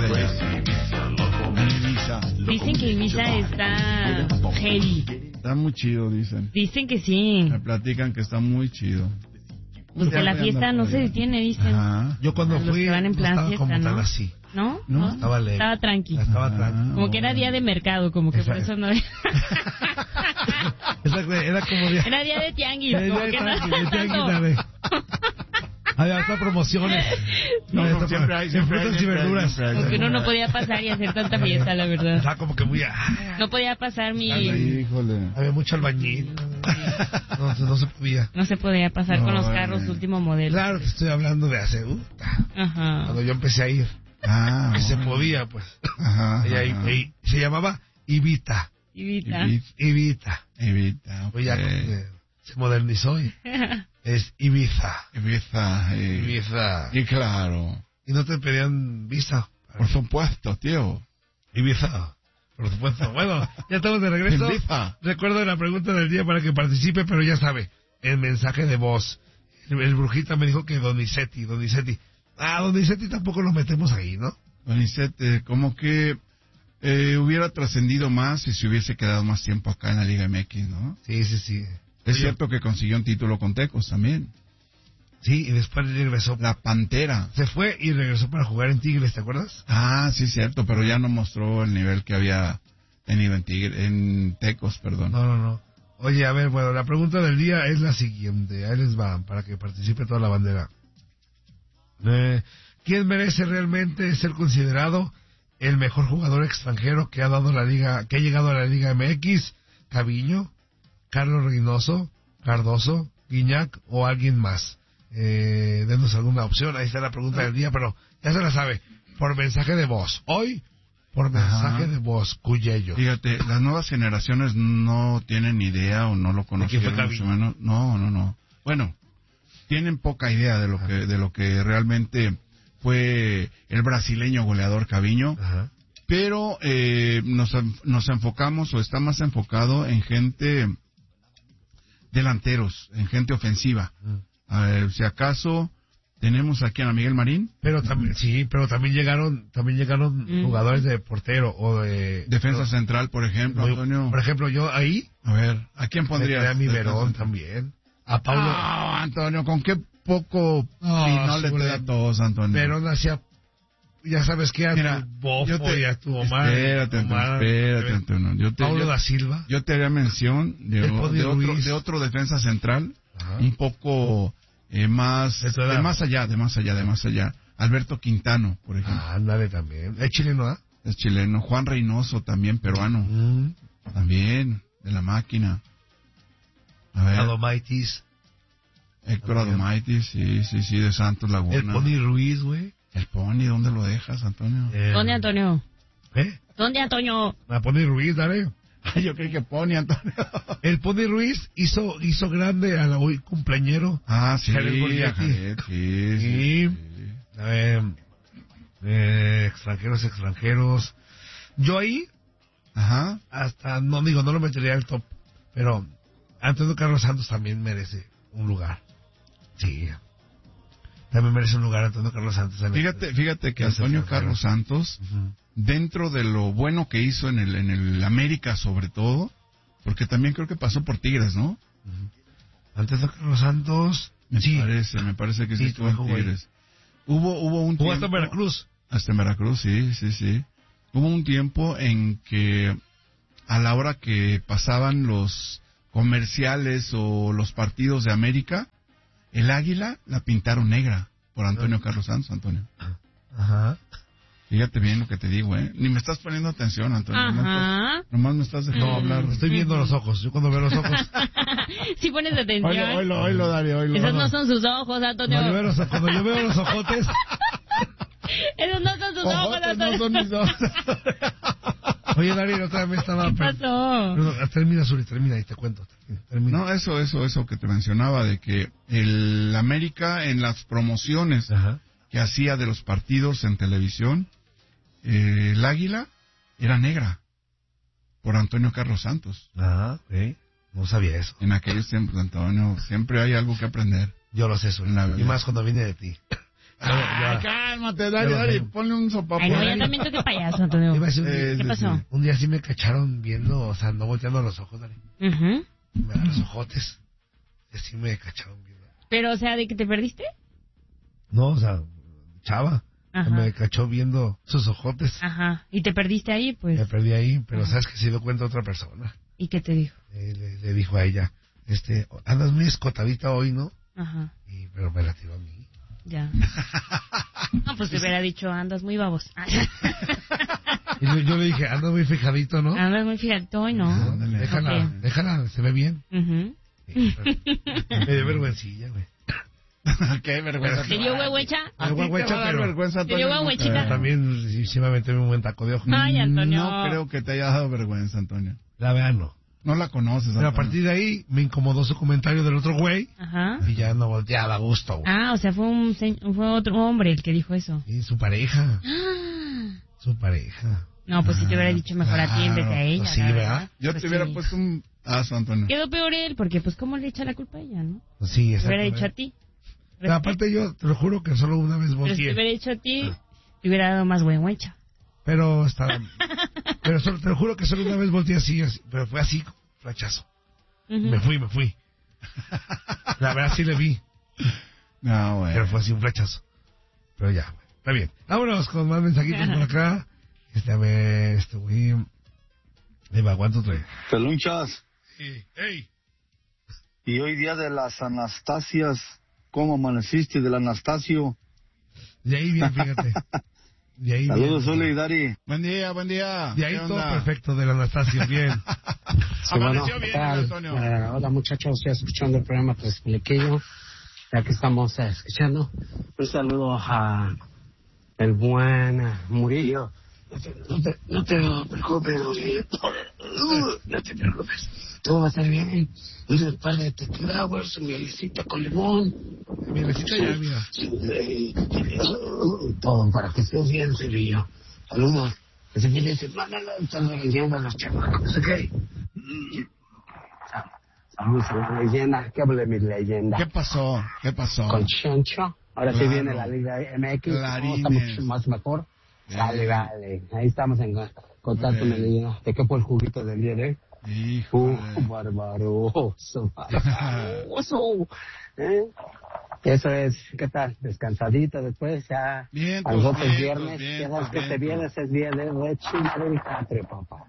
allá. Dicen que Ibiza está heavy. Está muy chido, dicen. Dicen que sí. Me platican que está muy chido. Pues que la fiesta no se detiene, dicen. Ajá. Yo cuando Los fui que van en no plan estaba fiesta, como ¿no? tan así. ¿No? ¿No? Estaba leve. Estaba tranqui. Estaba tranqui. Como que era día de mercado, como que por eso no... Era como día... Era día de tianguis, Era como día de que no tianguis, de tianguis, tanto. dale. Había hasta promociones. No, siempre hay, siempre hay, frutas y siempre hay, verduras. siempre hay. Como que uno no podía pasar y hacer tanta fiesta, la verdad. Estaba como que muy... No podía pasar mi... Híjole. Había mucho albañil. No se podía. No se podía pasar con los carros último modelo. Claro que estoy hablando de hace... Ajá. cuando yo empecé a ir. Ah, Que se podía, pues. Ajá. Y se llamaba Ibita. Ibita. Ibita. Evita. Pues ya como que se modernizó y es Ibiza. Ibiza. Ibiza. Y claro. Y no te pedían visa. Por supuesto, tío. Ibiza. Por supuesto. Bueno, ya estamos de regreso. Ibiza. Recuerdo la pregunta del día para que participe, pero ya sabe, el mensaje de voz. El brujita me dijo que Donizetti. Donizetti tampoco lo metemos ahí, ¿no? Donizetti, como que hubiera trascendido más si se hubiese quedado más tiempo acá en la Liga MX, ¿no? Sí. Es cierto que consiguió un título con Tecos también. Sí, y después regresó. La Pantera. Se fue y regresó para jugar en Tigres, ¿te acuerdas? Ah, sí, cierto, pero ya no mostró el nivel que había tenido en Tecos, perdón. No. Oye, a ver, bueno, la pregunta del día es la siguiente. Ahí les va, para que participe toda la bandera. ¿Quién merece realmente ser considerado el mejor jugador extranjero que ha dado la liga, que ha llegado a la Liga MX? ¿Caviño, Carlos Reynoso, Cardoso, Guiñac o alguien más? Denos alguna opción. Ahí está la pregunta del día, pero ya se la sabe. Por mensaje de voz. Hoy, por mensaje de voz, Cuyello. Fíjate, las nuevas generaciones no tienen idea o no lo conocen fue mucho menos. No. Bueno, tienen poca idea de lo que realmente fue el brasileño goleador Caviño. Ajá. Pero nos enfocamos o está más enfocado en gente delanteros, en gente ofensiva. A ver, si acaso tenemos aquí a Miguel Marín. Pero también llegaron jugadores de portero o de Defensa central, por ejemplo, Antonio. Por ejemplo, yo ahí A ver, ¿a quién pondrías? a mi Verón también. A Paulo. Ah, Antonio, ¿con qué poco no le te da tos, Antonio? Verón hacía, ya sabes que a Mira, tu Bofo y a tu Omar. Espérate, Antonio. Paulo da Silva. Yo te haría mención de otro defensa central, Ajá. un poco más de más allá. Alberto Quintano, por ejemplo. Ándale también. ¿Es chileno, ah? Es chileno. Juan Reynoso, también peruano. También, de la máquina. A ver. Adomaitis. Héctor Adomaitis, sí, de Santos Laguna. El Pony Ruiz, güey. El Pony, ¿dónde lo dejas, Antonio? ¿Dónde, Antonio? ¿Eh? ¿Dónde, Antonio? A Pony Ruiz, dale. Yo creí que Pony, Antonio. El Pony Ruiz hizo grande a la hoy cumpleañero. Ah, sí, Jared Borghetti. sí. Extranjeros. Yo ahí, Ajá. hasta, no lo metería al top, pero Antonio Carlos Santos también merece un lugar. Sí. También merece un lugar Antonio Carlos Santos. Fíjate que Antonio Carlos Santos, dentro de lo bueno que hizo en el América sobre todo, porque también creo que pasó por Tigres, ¿no? Antonio Carlos Santos, Me parece que sí estuvo en Tigres. Hubo un tiempo... hasta en Veracruz. Hasta en Veracruz, sí. Hubo un tiempo en que a la hora que pasaban los comerciales o los partidos de América, el águila la pintaron negra por Antonio Carlos Santos, Antonio. Ajá. Fíjate bien lo que te digo, ¿eh? Ni me estás poniendo atención, Antonio. Ajá. Nomás me estás dejando hablar. Estoy viendo los ojos. Yo cuando veo los ojos... Si pones atención. Oílo, Darío, oílo. Esos no son sus ojos, Antonio. Cuando yo veo los ojotes... Esos no son sus ojos, Ojotes, Antonio. no son mis ojos. Oye, Darío, otra vez estaba... ¿Qué pasó? Termina, Suri, termina y te cuento. Termina. No, eso que te mencionaba, de que el América en las promociones Ajá. que hacía de los partidos en televisión, el águila era negra por Antonio Carlos Santos. Ajá, sí. No sabía eso. En aquellos tiempos, Antonio, siempre hay algo que aprender. Yo lo sé, Suri. La verdad. Y más cuando viene de ti. Ay, cálmate, Dari, ponle un sopapón. Ay, no, ya también tú qué payaso, Antonio. Iba a decir, ¿Qué pasó? un día sí me cacharon viendo, o sea, no volteando los ojos, Dari. Ujú. Me dan los ojotes. Y así me cacharon viendo. Pero, o sea, ¿de que te perdiste? No, o sea, chava. Ajá. Me cachó viendo sus ojotes. Ajá. ¿Y te perdiste ahí, pues? Me perdí ahí, pero Ajá. sabes que se dio cuenta otra persona. ¿Y qué te dijo? Le dijo a ella, andas muy escotadita hoy, ¿no? Ajá. Pero me la tiró a mí. Ya. No, pues te hubiera dicho, andas muy babos. Y yo le dije, andas muy fijadito, ¿no? Andas muy fijadito hoy, ¿no? Ándale. Déjala, se ve bien. Ujú. Sí, me dio vergüencilla, güey. Qué vergüenza. ¿Te dio huehuecha? A ti te va a dar pero- vergüenza, ¿Te dio Antonio, huehuechita? nunca. También sí me metí un buen taco de ojo. Ay, Antonio. No creo que te haya dado vergüenza, Antonio. La verdad no. No la conoces, Pero a Antonio. partir de ahí me incomodó su comentario del otro güey Ajá. y ya no volteaba a gusto, güey. Ah, o sea, fue otro hombre el que dijo eso. Y su pareja, Ah. su pareja. No, pues si te hubiera dicho mejor a ti en vez de a ella. Pues sí, la ¿verdad? Yo Pues te hubiera sí. puesto un tazo, Antonio. Quedó peor él, porque pues cómo le echa la culpa a ella, ¿no? Pues sí, Te hubiera exactamente. dicho a ti. Pero aparte yo te lo juro que solo una vez Pero si te volteé. hubiera dicho a ti, te hubiera dado más buen huecha. Pero te lo juro que solo una vez volteé así, pero fue así, flachazo. Ujú. Me fui. La verdad sí le vi, No, güey. pero fue así un flachazo. Pero ya, güey, está bien. Vámonos con más mensajitos por acá. A ver, güey. ¿Cuánto trae? Pelunchas, ¡Ey! y hoy día de las Anastasias, ¿cómo amaneciste del Anastasio? De ahí bien, fíjate. De ahí Saludos, bien. Oli y Dari. Buen día, buen día. De ahí ¿Qué todo onda? perfecto, del Anastasio, bien. Amaneció bien, ¿qué tal? Antonio. Hola muchachos, estoy escuchando el programa Trespliquillo, ya que estamos escuchando. Un saludo a el buen Murillo. No te preocupes, Murillo. No te preocupes. Todo va a estar bien. Un par de tequilawers, un mielecita con limón. Mielecita ya, mira. Todo para que estés bien, Murillo. Saludos. Ese fin de semana lo están vendiendo a los chamacos, ¿ok? Saludos a la leyenda. ¿Qué hable mi leyenda? ¿Qué pasó? ¿Qué pasó? Con Chancho. Ahora sí Claro. viene la Liga MX. Clarines. Está mucho más mejor. Vale. Ahí estamos en contacto Muy con el bien. niño. ¿De qué fue el juguito del día de hoy? Híjole. Barbaroso. Eso es, ¿qué tal? Descansadito después, ya. Vientos, Al otro vientos, viernes, vientos, ya sabes que este vientos. viernes es viernes de chingar el catre, papá.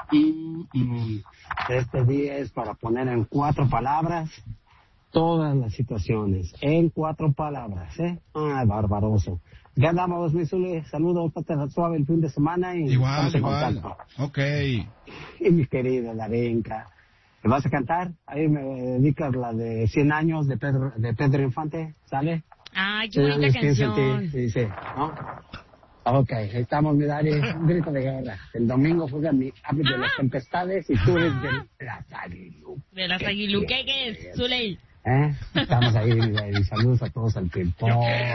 Este día es para poner en 4 palabras todas las situaciones. En 4 palabras, ¿eh? Ay, barbaroso. Ya andamos, mi Zuli. Saludos, pate suave el fin de semana y Igual, estamos en igual. contacto. Ok. Y mi querido Darinka, ¿me vas a cantar? Ahí me dedicas la de 100 años de Pedro Infante, ¿sale? Ay, qué 100 bonita años pienso en canción. ti, sí, ¿no? Ok, ahí estamos, mi Dari, un grito de guerra. El domingo juega mi ave de las tempestades y tú eres de las aguiluques. De las aguiluqueques, Zuley. Estamos ahí, mi Dari. Saludos a todos, al Pimpón,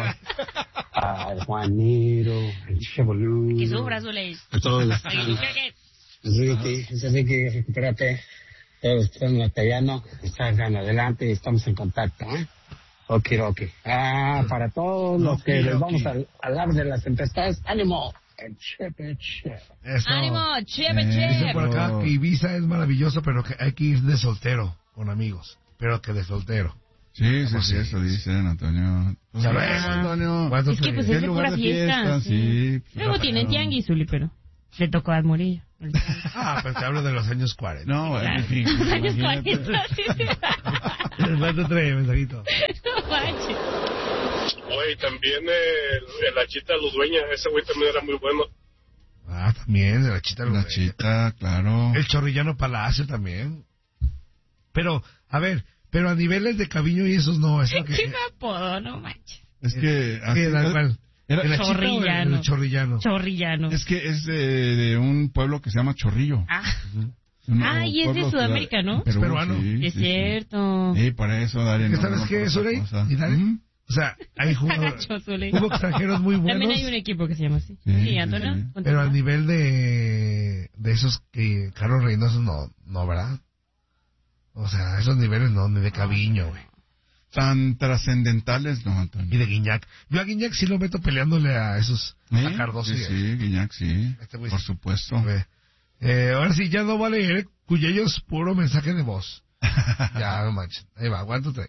al Juaniro, al Chevolú. Que sufra, Zuley. A todos los Aguiluqueques. Ricky, recupérate. Todos los que están en el italiano, salgan adelante y estamos en contacto, ¿eh? Okiroki. Para todos los que les vamos a hablar de las tempestades, ánimo. Chepe. Eso. Ánimo, chepe, Dice chepe. por acá que Ibiza es maravilloso, pero que hay que ir de soltero, con amigos. Pero que de soltero. Sí, sí, Pues sí, sí. eso dicen, Antonio. Pues ¿Sabes, eso, Antonio? ¿Cuántos Es que pues te- es ¿Qué de lugar pura de fiesta. fiesta? Sí. Luego tienen tianguis, Zuli, pero le tocó al Murillo. pues te hablo de los años 40. No, Claro. en fin, Años imagínate. 40, sí. ¿Cuánto trae, mensajito? No manches. Güey, también el Achita Ludueña, ese güey también era muy bueno. También, de la chita. La chita, claro. El Chorrillano Palacio también. Pero, a ver, pero a niveles de Caviño y esos no. Es lo que, ¿Qué me apodo? No manches. Es que... así- ¿Qué era cuál? era- ¿El la chita o Chorrillano. el Chorrillano? Chorrillano. es que es de un pueblo que se llama Chorrillo. Ah, Un y es de pueblo, Sudamérica, ciudad- ¿no? en Perú, Es peruano. sí, es sí, sí. cierto. Sí, por eso, Darío. ¿Que ¿Sabes qué es, Urey? ¿Y Dale? O sea, hay Agacho, Zuli. hubo extranjeros muy buenos. También hay un equipo que se llama así. Sí, Sí, Antonio. sí. continúa. Pero al nivel de esos que Carlos Reynoso no, ¿verdad? O sea, esos niveles no, ni de Caviño, güey. tan trascendentales, no, Y Antonio. de Guiñac. Yo a Guiñac sí lo meto peleándole a esos, a Cardoso. Sí, y a- sí, Guiñac, sí. Este güey Por sí. supuesto. Ahora sí, ya no va a leer Cuyellos, puro mensaje de voz. Ya, no manches. Ahí va, aguántate.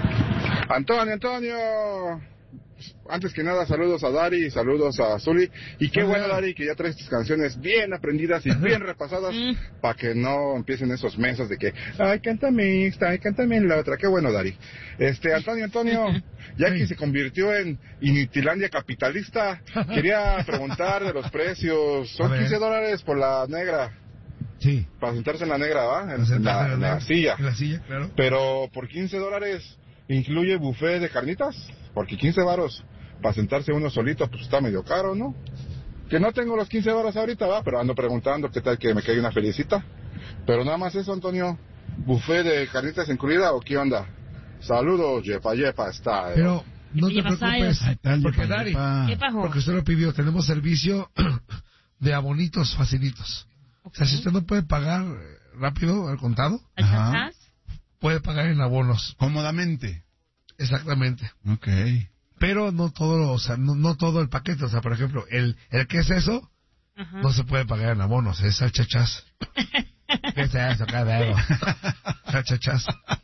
Antonio. Antes que nada, saludos a Dari, saludos a Zuli. Y qué Hola. bueno, Dari, que ya traes tus canciones bien aprendidas y bien repasadas para que no empiecen esos mensos de que, ay, cántame esta, ay, cántame la otra. Qué bueno, Dari. Antonio, ya que se convirtió en Inutilandia capitalista, quería preguntar de los precios. A Son ver. $15 por la negra, Sí. para sentarse en la negra, ¿va? En Sentarse la silla. En la silla, claro. Pero por $15 incluye buffet de carnitas, porque 15 varos para sentarse uno solito, pues está medio caro, ¿no? Que no tengo los 15 varos ahorita, va, pero ando preguntando qué tal que me caiga una felicita. Pero nada más eso, Antonio. ¿Buffet de carnitas incluida o qué onda? Saludos, yepa, está. Pero no te llevas preocupes, Ahí está el porque yepa, Dari, yepa. ¿Qué pasó? porque usted lo pidió, tenemos servicio de abonitos facilitos. O sea, si usted no puede pagar rápido al contado, Ajá. ¿Achachas? puede pagar en abonos. Cómodamente. Exactamente. Ok. Pero no todo, o sea, no todo el paquete. O sea, por ejemplo, el ¿qué es eso? Ajá. No se puede pagar en abonos, es salchachas. ¿Qué es eso? ¿Qué dedo? Salchachas.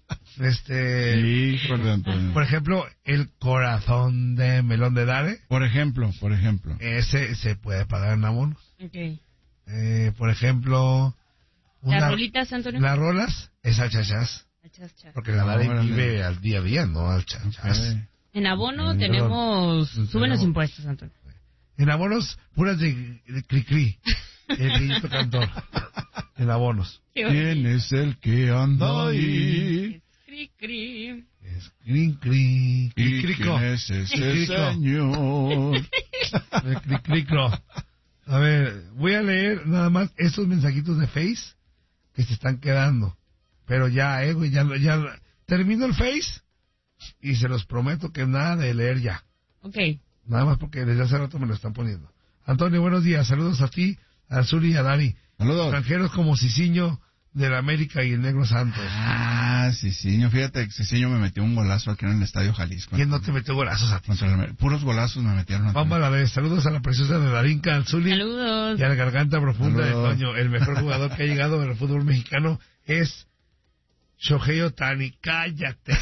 Híjole, Antonio. Por ejemplo, el corazón de melón de Dare, Por ejemplo. ese se puede pagar en abonos. Ok. Por ejemplo, ¿Las rolitas, Antonio? las rolas es salchachas. Achachas. Porque la Dare Órale. vive al día a día, no al chachas. Ok. En abono Sí, tenemos... perdón. Suben los impuestos, Antonio. En abonos, puras de cri-cri. El grillito cantor. En abonos. ¿Quién es el que anda ahí? Cri, cri. Es cri-cri. ¿Y Cri-crico. quién es ese Cri-crico. señor? El cri-crico. A ver, voy a leer nada más estos mensajitos de Face que se están quedando. Pero ya, güey, ya termino el Face y se los prometo que nada de leer ya. Ok. Nada más porque desde hace rato me lo están poniendo. Antonio, buenos días. Saludos a ti, a Zuli y a Dani. Saludos. Extranjeros como Cicinho de la América y el Negro Santos. Ah, Cicinho. Fíjate que Cicinho me metió un golazo aquí en el Estadio Jalisco. ¿Quién no te metió golazos a ti? Contra el puros golazos me metieron. Vamos a la vez. Saludos a la preciosa de Darinka, al Zuli Saludos. y a la garganta profunda de Saludos. Toño. El mejor jugador que ha llegado en el fútbol mexicano es Shohei Ohtani. Cállate.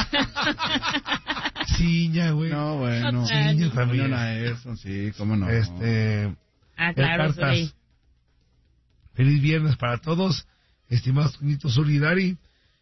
Ciña, güey. No, bueno. Ciña también. Ponen a eso, sí, cómo no. Ah, claro, el Cartas. Zuli. Feliz viernes para todos, estimados Toñitos, Zuli y Dari.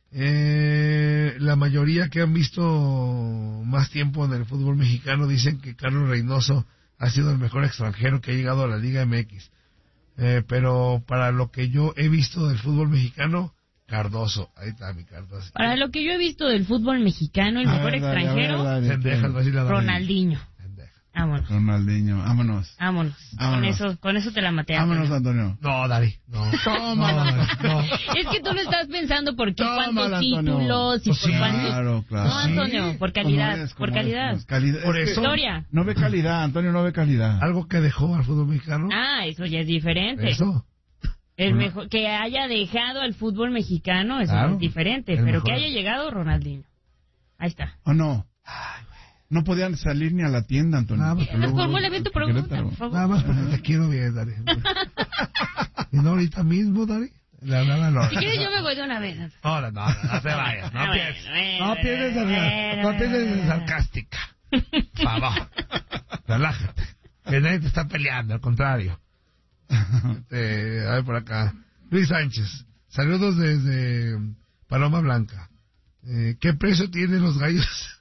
La mayoría que han visto más tiempo en el fútbol mexicano dicen que Carlos Reynoso ha sido el mejor extranjero que ha llegado a la Liga MX. Pero para lo que yo he visto del fútbol mexicano, Cardoso. Ahí está mi Cardoso. Para lo que yo he visto del fútbol mexicano, el A mejor ver, dale, extranjero, a ver, dale. Pendejas, va a decir la Dari. Ronaldinho. Pendeja. Vámonos, Ronaldinho, vámonos. vámonos. Vámonos. Con eso te la maté. Vámonos, Antonio. Antonio. No, Dari, no. Tómala. No. Es que tú lo estás pensando por qué, Tómala, cuántos Antonio. títulos y Pues por sí. cuántos... Claro, claro. No, Antonio, por calidad, ¿Cómo es? por ¿Cómo calidad. es? Calidad. Por Es que eso. Historia. No ve calidad, Antonio, no ve calidad. Algo que dejó al fútbol mexicano. Ah, eso ya es diferente. Eso. El mejor, que haya dejado el fútbol mexicano, eso Claro, es diferente. el Pero mejor. que haya llegado Ronaldinho. Ahí está. ¿O no? No podían salir ni a la tienda, Antonio. Nada más porque luego- Formula evento porque pregunta, Querétaro. por favor. Nada más porque te quiero bien, Dari. Y no ahorita mismo, Dari. Si quieres yo me voy de una vez. No te vayas. No Bueno, pienses. bueno, No pienses bueno, no pienses en sarcástica. Por favor. Relájate. Que nadie te está peleando, al contrario. A ver por acá. Luis Sánchez. Saludos desde Paloma Blanca. ¿Qué precio tienen los gallos